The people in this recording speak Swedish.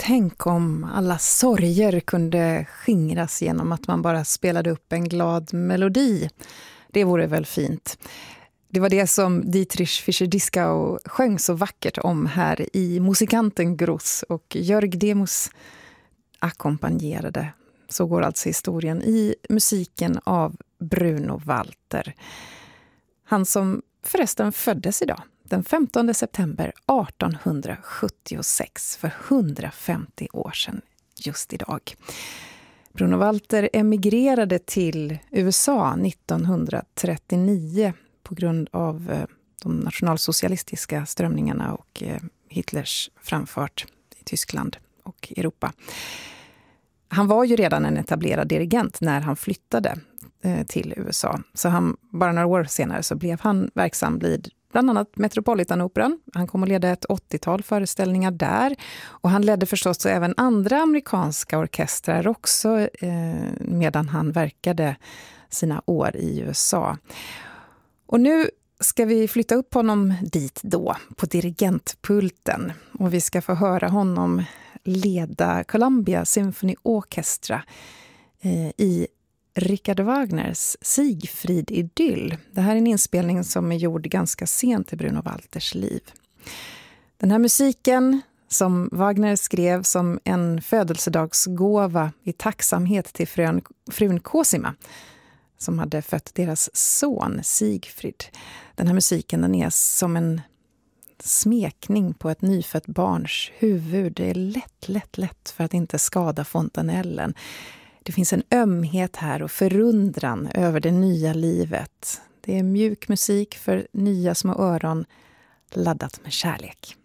Tänk om alla sorger kunde skingras genom att man bara spelade upp en glad melodi. Det vore väl fint. Det var det som Dietrich Fischer-Dieskau sjöng så vackert om här i Musikantengross, och Jörg Demos ackompanjerade. Så går alltså historien i musiken av Bruno Walter. Han som förresten föddes idag, den 15 september 1876, för 150 år sedan just idag. Bruno Walter emigrerade till USA 1939 på grund av de nationalsocialistiska strömningarna och Hitlers framfart i Tyskland och Europa. Han var ju redan en etablerad dirigent när han flyttade till USA. Så bara några år senare så blev han verksam vid bland annat Metropolitanoperan. Han kom att leda ett 80-tal föreställningar där. Och han ledde förstås även andra amerikanska orkestrar också medan han verkade sina år i USA. Och nu ska vi flytta upp honom dit då, på dirigentpulten. Och vi ska få höra honom leda Columbia Symphony Orchestra i Richard Wagners Siegfried-idyll. Det här är en inspelning som är gjord ganska sent i Bruno Walters liv. Den här musiken som Wagner skrev som en födelsedagsgåva i tacksamhet till frun Cosima, som hade fött deras son Siegfried. Den här musiken, den är som en smekning på ett nyfött barns huvud. Det är lätt för att inte skada fontanellen. Det finns en ömhet här och förundran över det nya livet. Det är mjuk musik för nya små öron, laddat med kärlek.